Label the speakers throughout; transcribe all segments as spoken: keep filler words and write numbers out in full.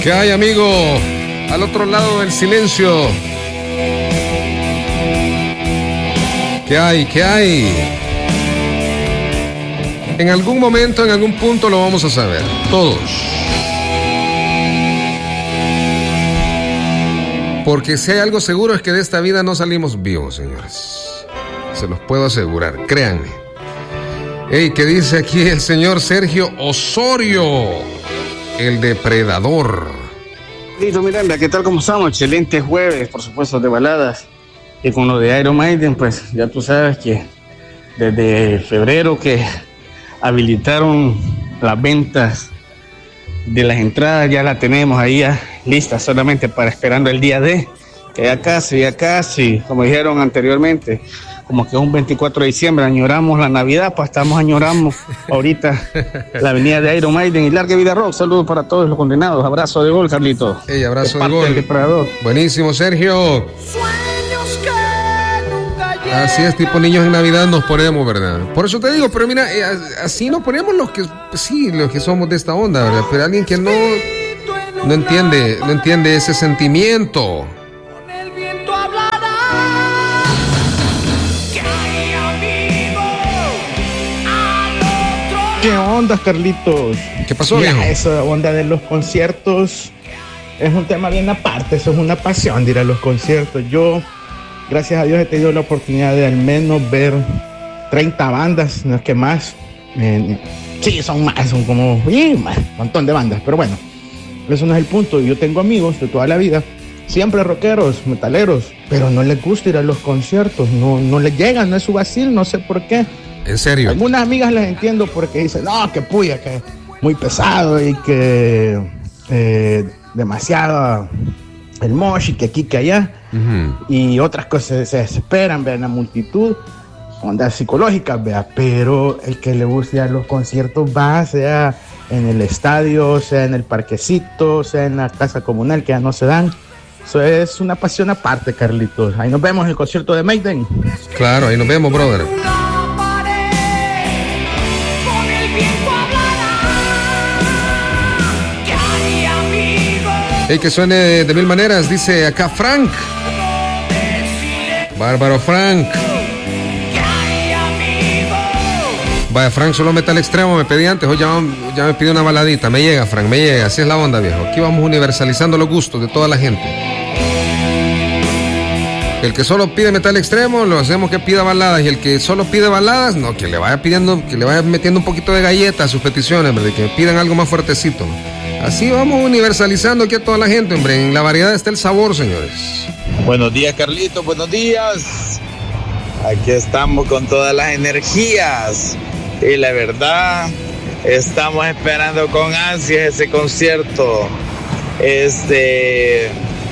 Speaker 1: ¿Qué hay, amigo? Al otro lado del silencio. ¿Qué hay? ¿Qué hay? En algún momento, en algún punto lo vamos a saber. Todos. Porque si hay algo seguro es que de esta vida no salimos vivos, señores. Se los puedo asegurar, créanme. Ey, ¿qué dice aquí el señor Sergio Osorio? El depredador.
Speaker 2: Listo, Miranda, ¿qué tal? ¿Cómo estamos? Excelente jueves, por supuesto, de baladas. Y con lo de Iron Maiden, pues ya tú sabes que desde febrero que habilitaron las ventas de las entradas, ya la tenemos ahí ya lista, solamente para esperando el día D, que ya casi, ya casi, como dijeron anteriormente, como que es un veinticuatro de diciembre, añoramos la Navidad, pues estamos añoramos ahorita la venida de Iron Maiden y larga vida rock. Saludos para todos los condenados, abrazo de gol, Carlitos.
Speaker 1: Ey, abrazo de,
Speaker 2: de
Speaker 1: gol.
Speaker 2: Del depredador.
Speaker 1: Buenísimo, Sergio. Así es, tipo niños en Navidad nos ponemos, ¿verdad? Por eso te digo, pero mira, eh, así nos ponemos los que, sí, los que somos de esta onda, ¿verdad? Pero alguien que no, no entiende, no entiende ese sentimiento.
Speaker 3: ¿Qué onda, Carlitos?
Speaker 1: ¿Qué pasó,
Speaker 3: Mira,
Speaker 1: viejo?
Speaker 3: esa onda de los conciertos es un tema bien aparte, eso es una pasión de ir a los conciertos. Yo, gracias a Dios, he tenido la oportunidad de al menos ver treinta bandas, no es que más. Eh, sí, son más, son como eh, más, un montón de bandas, pero bueno, eso no es el punto. Yo tengo amigos de toda la vida, siempre rockeros, metaleros, pero no les gusta ir a los conciertos, no, no les llegan, no es su vacil, no sé por qué.
Speaker 1: ¿En serio?
Speaker 3: Algunas amigas las entiendo porque dicen, no, que puya, que muy pesado y que eh, demasiado el mosh y que aquí, que allá. Uh-huh. Y otras cosas se desesperan, vean la multitud, ondas psicológicas, vea, pero el que le guste a los conciertos va, sea en el estadio, sea en el parquecito, sea en la casa comunal, que ya no se dan. Eso es una pasión aparte, Carlitos. Ahí nos vemos en el concierto de Maiden.
Speaker 1: Claro, ahí nos vemos, brother. Hey, que suene de, de mil maneras, dice acá Frank. Bárbaro Frank. Vaya, Frank solo metal extremo me pedí antes, hoy ya, ya me pidió una baladita. Me llega, Frank, me llega, así es la onda, viejo. Aquí vamos universalizando los gustos de toda la gente. El que solo pide metal extremo, lo hacemos que pida baladas. Y el que solo pide baladas, no, que le vaya pidiendo, que le vaya metiendo un poquito de galleta a sus peticiones, ¿verdad? Que pidan algo más fuertecito. Así vamos universalizando aquí a toda la gente, hombre. En la variedad está el sabor, señores.
Speaker 4: Buenos días, Carlitos, buenos días. Aquí estamos con todas las energías. Y la verdad, estamos esperando con ansias ese concierto. Este,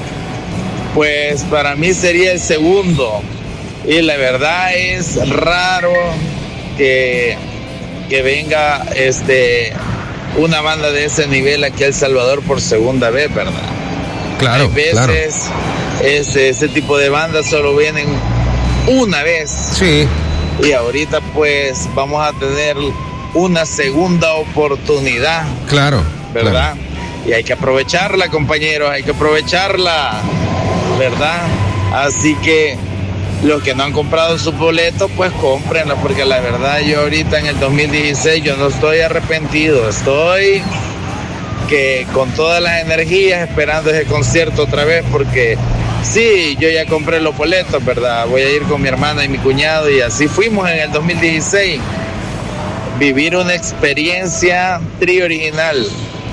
Speaker 4: pues para mí sería el segundo. Y la verdad es raro que, que venga este... una banda de ese nivel aquí a El Salvador por segunda vez, ¿verdad?
Speaker 1: Claro,
Speaker 4: Hay veces
Speaker 1: claro.
Speaker 4: Ese, ese tipo de bandas solo vienen una vez.
Speaker 1: Sí.
Speaker 4: Y ahorita pues vamos a tener una segunda oportunidad.
Speaker 1: Claro.
Speaker 4: ¿Verdad?
Speaker 1: Claro.
Speaker 4: Y hay que aprovecharla, compañeros, hay que aprovecharla, ¿verdad? Así que los que no han comprado sus boletos, pues cómprenlos, porque la verdad yo ahorita en el dos mil dieciséis yo no estoy arrepentido, estoy que con todas las energías esperando ese concierto otra vez, porque sí, yo ya compré los boletos, ¿verdad? Voy a ir con mi hermana y mi cuñado y así fuimos en el dos mil dieciséis, vivir una experiencia tri original.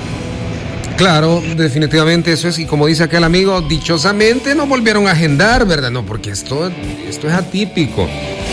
Speaker 1: Claro, definitivamente eso es, y como dice aquel amigo, dichosamente no volvieron a agendar, ¿verdad? No, porque esto, esto es atípico.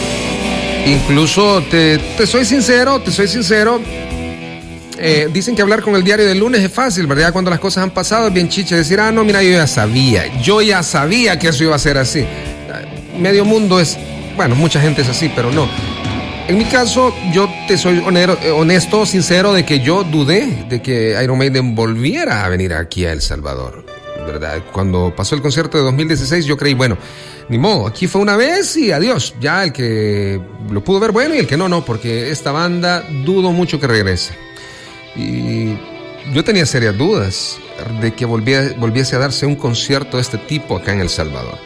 Speaker 1: Incluso, te, te soy sincero, te soy sincero, eh, dicen que hablar con el diario del lunes es fácil, ¿verdad? Cuando las cosas han pasado es bien chiche, decir, ah, no, mira, yo ya sabía, yo ya sabía que eso iba a ser así. Medio mundo es, bueno, mucha gente es así, pero no. En mi caso, yo te soy honesto, sincero, de que yo dudé de que Iron Maiden volviera a venir aquí a El Salvador, ¿verdad? Cuando pasó el concierto de dos mil dieciséis, yo creí, bueno, ni modo, aquí fue una vez y adiós. Ya el que lo pudo ver, bueno, y el que no, no, porque esta banda dudo mucho que regrese. Y yo tenía serias dudas de que volvía, volviese a darse un concierto de este tipo acá en El Salvador.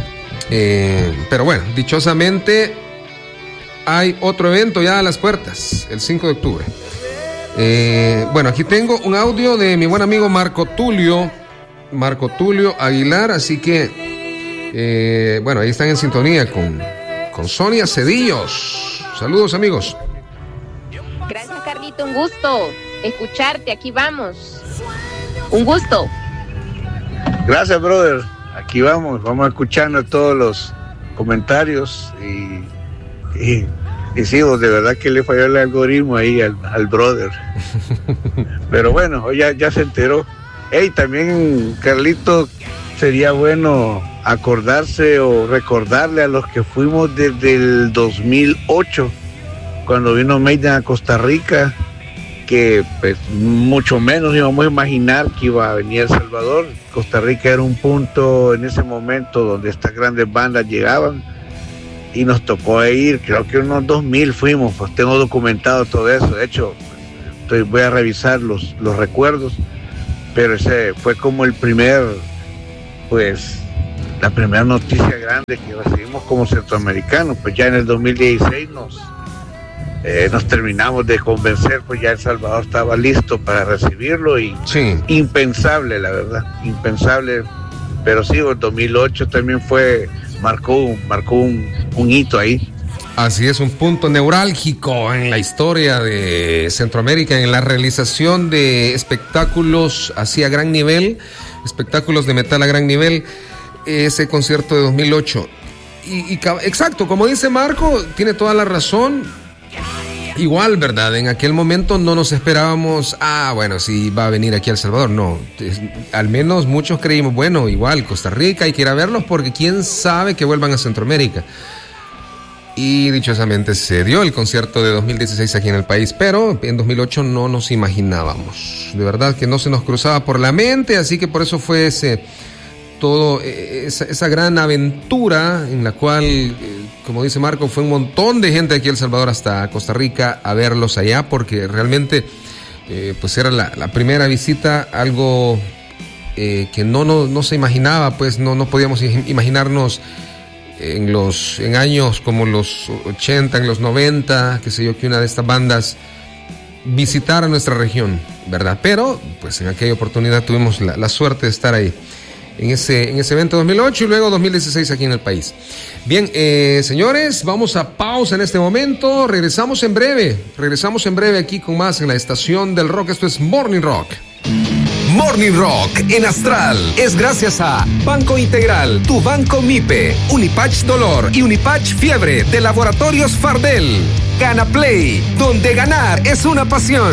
Speaker 1: Eh, pero bueno, dichosamente hay otro evento ya a las puertas, el cinco de octubre. Eh, bueno, aquí tengo un audio de mi buen amigo Marco Tulio, Marco Tulio Aguilar, así que, eh, bueno, ahí están en sintonía con, con Sonia Cedillos. Saludos, amigos.
Speaker 5: Gracias, Carlito, un gusto escucharte, aquí vamos. Un gusto.
Speaker 6: Gracias, brother. Aquí vamos, vamos escuchando todos los comentarios y, y, y sí, de verdad que le falló el algoritmo ahí al, al brother. Pero bueno, ya, ya se enteró. Hey, también, Carlito, sería bueno acordarse o recordarle a los que fuimos desde el dos mil ocho, cuando vino Maiden a Costa Rica, que pues mucho menos íbamos a imaginar que iba a venir El Salvador. Costa Rica era un punto en ese momento donde estas grandes bandas llegaban y nos tocó ir, creo que unos dos mil fuimos, pues tengo documentado todo eso. De hecho, estoy, voy a revisar los, los recuerdos, pero ese fue como el primer, pues, la primera noticia grande que recibimos como centroamericanos. Pues ya en el dos mil dieciséis nos, eh, nos terminamos de convencer, pues ya El Salvador estaba listo para recibirlo y
Speaker 1: sí.
Speaker 6: Impensable, la verdad, impensable. Pero sí, el dos mil ocho también fue, marcó, marcó un, un hito ahí.
Speaker 1: Así es, un punto neurálgico en la historia de Centroamérica, en la realización de espectáculos así a gran nivel, espectáculos de metal a gran nivel, ese concierto de dos mil ocho. Y, y exacto, como dice Marco, tiene toda la razón. Igual, ¿verdad? En aquel momento no nos esperábamos, ah, bueno, si va a venir aquí a El Salvador. No, es, al menos muchos creímos, bueno, igual, Costa Rica, hay que ir a verlos porque quién sabe que vuelvan a Centroamérica. Y dichosamente se dio el concierto de dos mil dieciséis aquí en el país, pero en dos mil ocho no nos imaginábamos. De verdad que no se nos cruzaba por la mente, así que por eso fue ese, todo, esa, esa gran aventura en la cual, como dice Marco, fue un montón de gente aquí en El Salvador hasta Costa Rica a verlos allá, porque realmente eh, pues era la, la primera visita, algo eh, que no, no, no se imaginaba, pues no, no podíamos imaginarnos en los en años como los ochenta, en los noventa, qué sé yo, que una de estas bandas visitara nuestra región, ¿verdad? Pero pues en aquella oportunidad tuvimos la, la suerte de estar ahí en ese, en ese evento dos mil ocho y luego dos mil dieciséis aquí en el país. Bien, eh, señores, vamos a pausa en este momento, regresamos en breve, regresamos en breve aquí con más en la estación del rock. Esto es Morning Rock.
Speaker 7: Morning Rock en Astral es gracias a Banco Integral, tu banco MIPE, Unipatch Dolor y Unipatch Fiebre de Laboratorios Fardel. Gana Play, donde ganar es una pasión.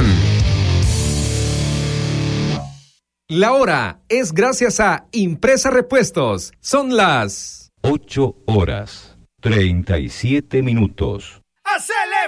Speaker 7: La hora es gracias a Impresa Repuestos. Son las
Speaker 8: ocho horas treinta y siete minutos.